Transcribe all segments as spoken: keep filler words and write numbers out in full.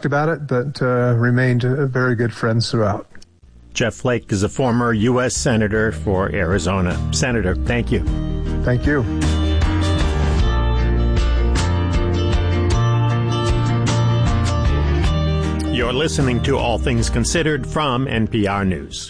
about it, but uh, remained uh, very good friends throughout. Jeff Flake is a former U S Senator for Arizona. Senator, thank you. Thank you. You're listening to All Things Considered from N P R News.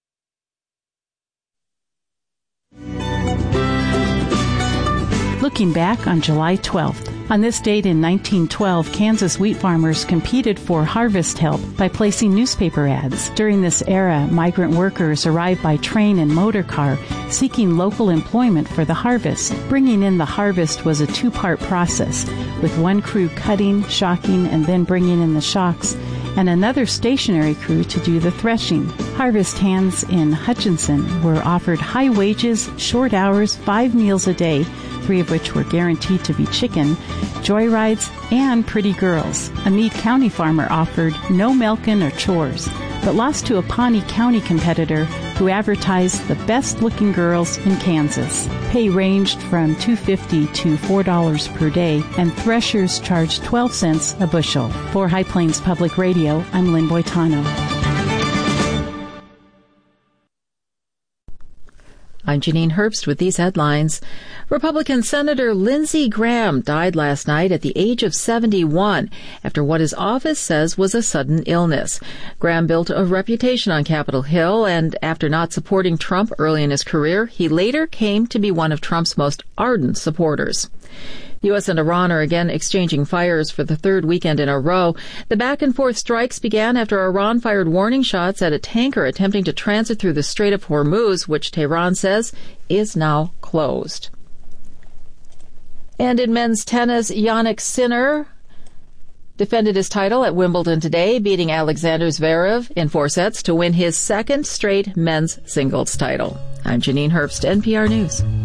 Looking back on July twelfth. On this date in nineteen twelve, Kansas wheat farmers competed for harvest help by placing newspaper ads. During this era, migrant workers arrived by train and motor car, seeking local employment for the harvest. Bringing in the harvest was a two-part process, with one crew cutting, shocking, and then bringing in the shocks, and another stationary crew to do the threshing. Harvest hands in Hutchinson were offered high wages, short hours, five meals a day, three of which were guaranteed to be chicken, joyrides, and pretty girls. A Meade County farmer offered no milking or chores, but lost to a Pawnee County competitor who advertised the best-looking girls in Kansas. Pay ranged from two dollars and fifty cents to four dollars per day, and threshers charged twelve cents a bushel. For High Plains Public Radio, I'm Lynn Boitano. I'm Janine Herbst with these headlines. Republican Senator Lindsey Graham died last night at the age of seventy-one after what his office says was a sudden illness. Graham built a reputation on Capitol Hill, and after not supporting Trump early in his career, he later came to be one of Trump's most ardent supporters. U S and Iran are again exchanging fires for the third weekend in a row. The back-and-forth strikes began after Iran fired warning shots at a tanker attempting to transit through the Strait of Hormuz, which Tehran says is now closed. And in men's tennis, Jannik Sinner defended his title at Wimbledon today, beating Alexander Zverev in four sets to win his second straight men's singles title. I'm Janine Herbst, N P R News.